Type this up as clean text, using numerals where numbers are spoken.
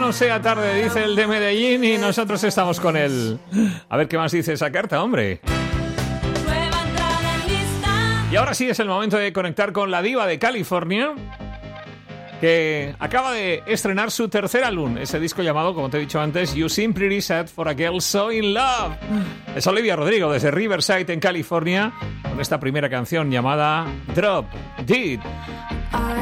no sea tarde, dice el de Medellín, y nosotros estamos con él. A ver qué más dice esa carta, hombre. Y ahora sí es el momento de conectar con la diva de California, que acaba de estrenar su tercer álbum, ese disco llamado, como te he dicho antes, You Seem Pretty Sad for a Girl So In Love. Es Olivia Rodrigo desde Riverside en California, con esta primera canción llamada Drop Dead.